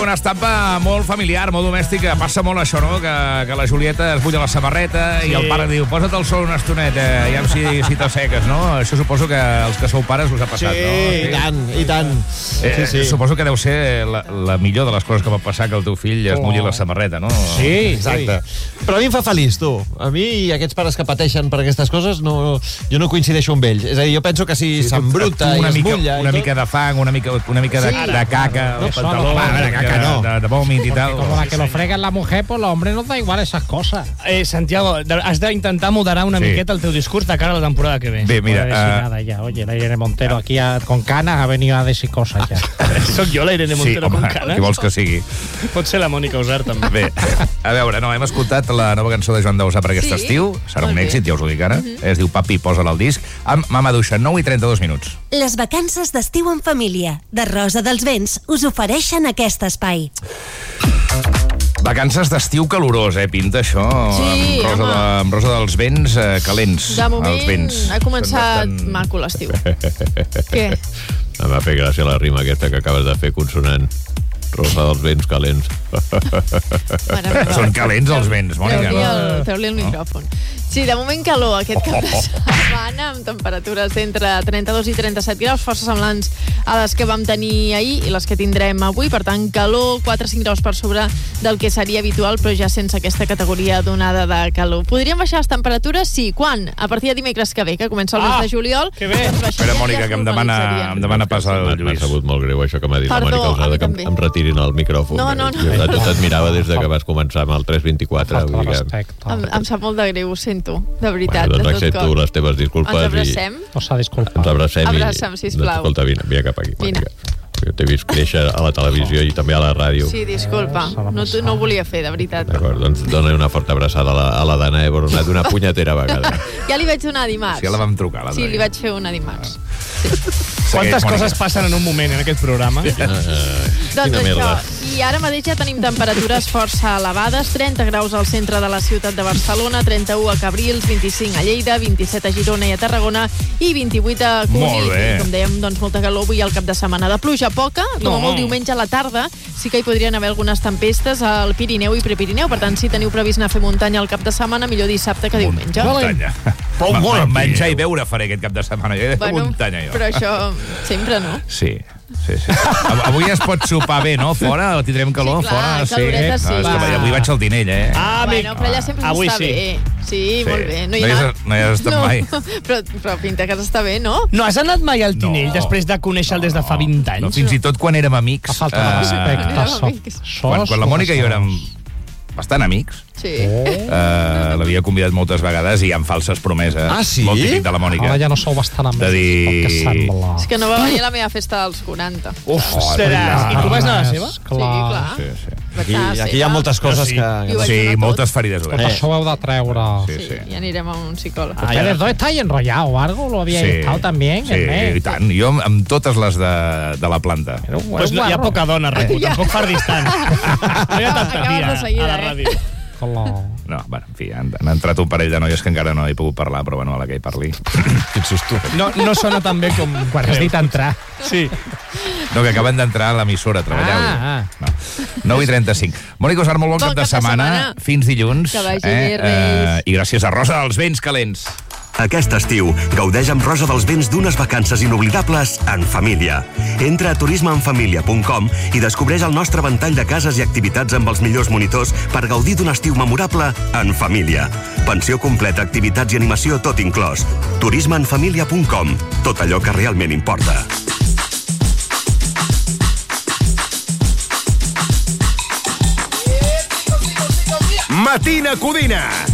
una estampa molt familiar, molt domèstica. Passa molt això, no?, que la Julieta es bulla la samarreta i el pare diu, posa't al sol una estoneta, ja si t'asseques, no? Això suposo que els que sou pares us ha passat, no? I tant. Suposo que deu ser la millor de les coses que pot passar que el teu fill es mulli la samarreta, no? Sí, exacte. Però a mi em fa feliç, tu. A mi i aquests pares que pateixen per aquestes coses, jo no coincideixo amb ells. És a dir, jo penso que si s'embruta i es mulla... Una mica de fang, una mica de caca, el pantaló, de vòmit i tal. Como la que lo frega la mujer, pues los hombres nos da igual esas cosas. Santiago, has d'intentar moderar una miqueta el teu discurs de cara a la temporada que ve. Bé, mira... nada ya. Oye, la Irene Montero aquí con canas ha venido a decir cosas ya. Soc jo, la Irene Montero, con canes? Qui vols que sigui? Pot ser la Mònica Usar, també. Bé, a veure, hem escoltat la nova cançó de Joan Dausà per aquest estiu. Serà un èxit, ja us ho dic ara. Es diu Papi, posa'l al disc. Amb Mama Duixa, 9:32 minuts. Les vacances d'estiu en família de Rosa dels Vents us ofereixen aquest espai. Vacances d'estiu calorós, pinta això, Sí, amb Rosa dels Vents calents. De moment els vents. ha començat maco l'estiu. Què? Em va fer gràcia la rima aquesta que acabes de fer consonant. Rosa dels vents calents. Són calents els vents, Mònica. Treu-li el micròfon. Sí, de moment calor aquest cap de setmana, amb temperatures d'entre 32 i 37 graus, força semblants a les que vam tenir ahir i les que tindrem avui. Per tant, calor, 4-5 graus per sobre del que seria habitual, però ja sense aquesta categoria donada de calor. Podrien baixar les temperatures? Sí. Quan? A partir de dimecres que ve, que comença el mes de juliol. Que bé. Espera, Mònica, que em demana pas el Lluís. M'ha sabut molt greu això que m'ha dit la Mònica Usada, que em retirin el micròfon. No. Jo t'admirava des de que vas començar amb el 324. Em sap molt de greu, ho sento, de veritat. Doncs accepto les teves disculpes. Ens abracem? No s'ha disculpat. Ens abracem. Abracem, sisplau. Escolta, vine cap aquí, Mònica. Jo t'he vist créixer a la televisió i també a la ràdio. Sí, disculpa. No ho volia fer, de veritat. D'acord, doncs dona una forta abraçada a la Dana Ebronat d'una punyetera vegada. Ja li vaig donar dimarts. Sí, ja la vam trucar. Sí, li vaig fer una dimarts. Quantes coses passen en un moment en aquest programa? Doncs això, i ara mateix ja tenim temperatures força elevades, 30 graus al centre de la ciutat de Barcelona, 31 a Cabrils, 25 a Lleida, 27 a Girona i a Tarragona i 28 a Cunit. Com dèiem, doncs molta calor avui al cap de setmana. De pluja poca, com a molt diumenge a la tarda, sí que hi podrien haver algunes tempestes al Pirineu i Prepirineu, per tant, si teniu previst anar a fer muntanya al cap de setmana, millor dissabte que diumenge. Muntanya. Menjar i beure faré aquest cap de setmana. Jo he de fer muntanya, jo. Però això sempre, no? Sí. Avui es pot sopar bé, no? Fora? Tindrem calor? Sí, clar, caloreta sí. Avui vaig al Tinell, Bueno, però allà sempre s'està bé. Sí, molt bé. No hi has estat mai. Però pinta que s'està bé, no? No has anat mai al Tinell després de conèixer-lo des de fa 20 anys? No, fins i tot quan érem amics. Falta de respecte. Quan la Mònica i jo érem bastant amics. Sí. L'havia convidat moltes vegades i amb falses promeses. Ah, sí? Molt típic de la Mònica. Ara ja no sou bastant amics. De dir... És que no va venir a la meva festa dels 40. Ostres! I tu vas anar a la seva? Sí, clar. Sí. Aquí hi ha moltes coses que... Sí, moltes ferides Per això ho heu de treure. Sí, ja anirem a un psicòleg. ¿Ustedes dos estáis enrollados o algo? ¿Lo habíais estado también? Sí, i tant. Jo amb totes les de la planta. Pues hi ha poca dona, Racu, tampoc far distant. No hi ha tanta tia a la ràdio. No, bueno, en fi, han entrat un parell de noies que encara no he pogut parlar, però bueno, a la que hi parli. Quin susto. No sona tan bé com quan has dit entrar. Sí. No, que acaben d'entrar a l'emissora a treballar. 9:35. Mònica Usar, molt bon cap de setmana. Fins dilluns. Que vagi bé, Reis. I gràcies a Rosa dels Vents calents. Aquest estiu, gaudeix amb Rosa dels Vents d'unes vacances inoblidables en família. Entra a turismeenfamilia.com i descobreix el nostre ventall de cases i activitats amb els millors monitors per gaudir d'un estiu memorable en família. Pensió completa, activitats i animació, tot inclòs. turismeenfamilia.com. Tot allò que realment importa. Matina Codina.